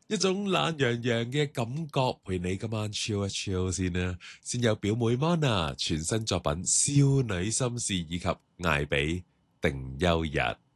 一種懶洋洋嘅感覺，陪你今晚 chill 一 chill 先啦。先有表妹 Mona 全新作品《少女心事》以及艾比定休日。